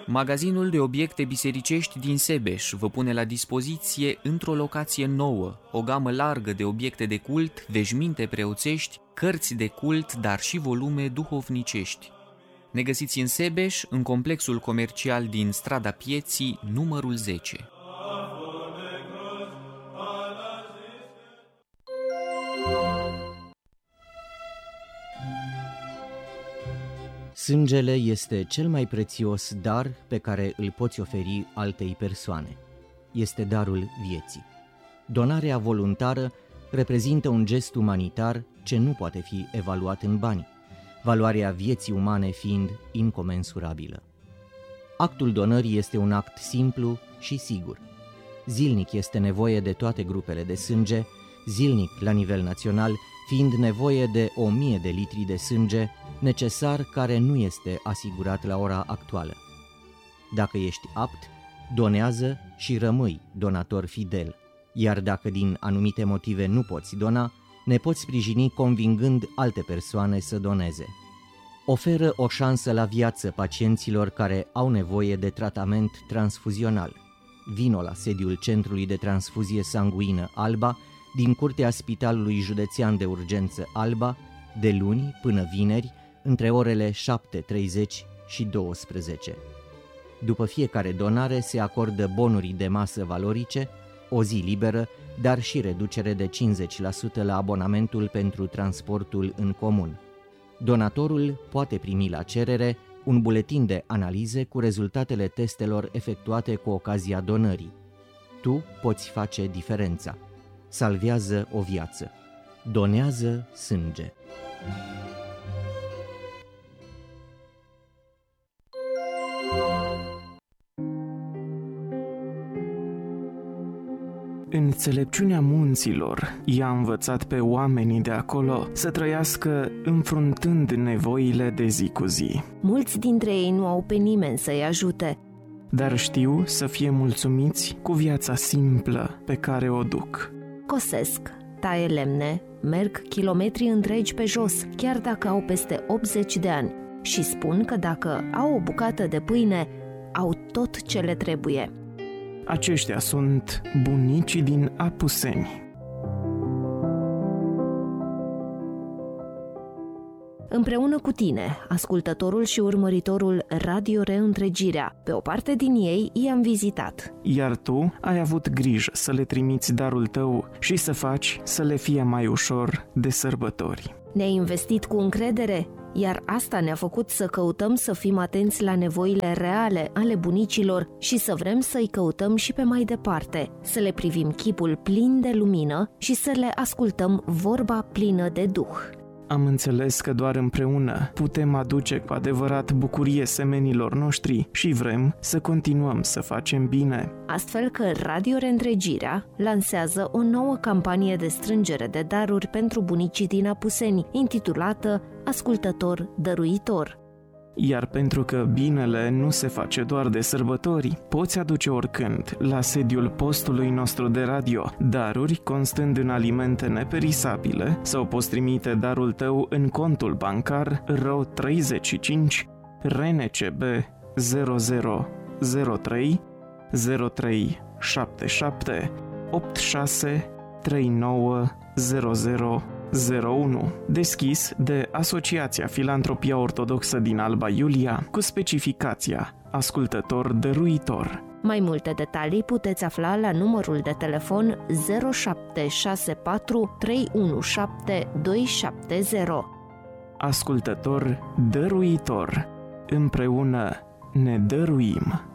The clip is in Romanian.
Magazinul de obiecte bisericești din Sebeș vă pune la dispoziție, într-o locație nouă, o gamă largă de obiecte de cult, veșminte preoțești, cărți de cult, dar și volume duhovnicești. Ne găsiți în Sebeș, în complexul comercial din Strada Pieții, numărul 10. Sângele este cel mai prețios dar pe care îl poți oferi altei persoane. Este darul vieții. Donarea voluntară reprezintă un gest umanitar ce nu poate fi evaluat în bani, valoarea vieții umane fiind incomensurabilă. Actul donării este un act simplu și sigur. Zilnic este nevoie de toate grupele de sânge, zilnic la nivel național, fiind nevoie de 1000 de litri de sânge, necesar care nu este asigurat la ora actuală. Dacă ești apt, donează și rămâi donator fidel, iar dacă din anumite motive nu poți dona, ne poți sprijini convingând alte persoane să doneze. Oferă o șansă la viață pacienților care au nevoie de tratament transfuzional. Vino la sediul Centrului de Transfuzie Sanguină Alba, din curtea Spitalului Județean de Urgență Alba, de luni până vineri, între orele 7:30 și 12. După fiecare donare se acordă bonuri de masă valorice, o zi liberă, dar și reducere de 50% la abonamentul pentru transportul în comun. Donatorul poate primi la cerere un buletin de analize cu rezultatele testelor efectuate cu ocazia donării. Tu poți face diferența. Salvează o viață. Donează sânge. Înțelepciunea munților i-a învățat pe oamenii de acolo să trăiască înfruntând nevoile de zi cu zi. Mulți dintre ei nu au pe nimeni să-i ajute, dar știu să fie mulțumiți cu viața simplă pe care o duc. Cosesc, taie lemne, merg kilometri întregi pe jos, chiar dacă au peste 80 de ani, și spun că dacă au o bucată de pâine, au tot ce le trebuie. Aceștia sunt bunicii din Apuseni. Împreună cu tine, ascultătorul și urmăritorul Radio Reîntregirea, pe o parte din ei i-am vizitat. Iar tu ai avut grijă să le trimiți darul tău și să faci să le fie mai ușor de sărbători. Ne-ai investit cu încredere, iar asta ne-a făcut să căutăm să fim atenți la nevoile reale ale bunicilor și să vrem să-i căutăm și pe mai departe, să le privim chipul plin de lumină și să le ascultăm vorba plină de duh. Am înțeles că doar împreună putem aduce cu adevărat bucurie semenilor noștri și vrem să continuăm să facem bine. Astfel că Radio Reîntregirea lansează o nouă campanie de strângere de daruri pentru bunicii din Apuseni, intitulată Ascultător Dăruitor. Iar pentru că binele nu se face doar de sărbători, poți aduce oricând la sediul postului nostru de radio daruri constând în alimente neperisabile sau poți trimite darul tău în contul bancar RO 35 RNCB 0003 0377 86 39 0001, deschis de Asociația Filantropia Ortodoxă din Alba Iulia, cu specificația Ascultător Dăruitor. Mai multe detalii puteți afla la numărul de telefon 0764 317 270. Ascultător Dăruitor. Împreună ne dăruim.